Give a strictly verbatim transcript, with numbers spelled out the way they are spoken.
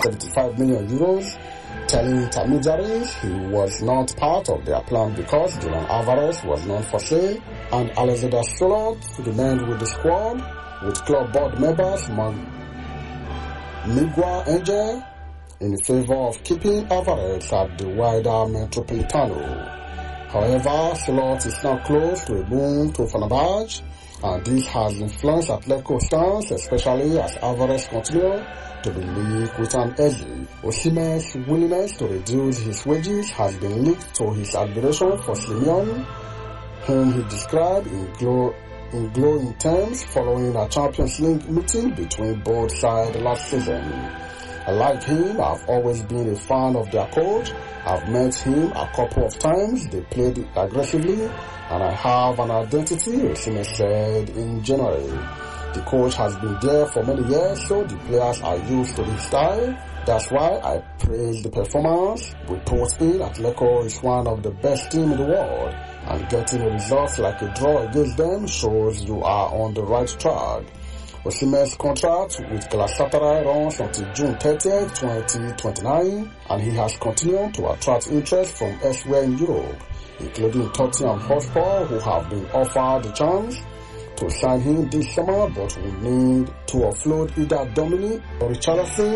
seventy-five million euros, telling intermediaries he was not part of their plan because Julian Alvarez was not for sale, and Alexander Sørloth remained with the squad, with club board members Miguel Angel in favor of keeping Alvarez at the wider Metropolitano. However, Sørloth is now close to a move to Fenerbahce, and this has influenced Atletico's stance, especially as Alvarez continues to be linked with an exit. Osimhen's willingness to reduce his wages has been linked to his admiration for Simeone, whom he described in, glow, in glowing terms following a Champions League meeting between both sides last season. Like him, I've always been a fan of their coach. I've met him a couple of times. They played aggressively, and I have an identity, Osimhen said in January. The coach has been there for many years, so the players are used to his style. That's why I praise the performance. We put in Atletico is one of the best teams in the world, and getting a result like a draw against them shows you are on the right track. Osimhen's contract with Galatasaray runs until June thirtieth, twenty twenty-nine, and he has continued to attract interest from elsewhere in Europe, including Tottenham Hotspur, who have been offered the chance to sign him this summer but will need to offload either Dominic or Richarlison